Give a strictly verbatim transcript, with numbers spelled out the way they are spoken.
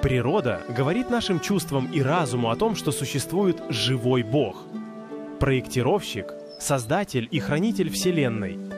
Природа говорит нашим чувствам и разуму о том, что существует живой Бог. Проектировщик, создатель и хранитель Вселенной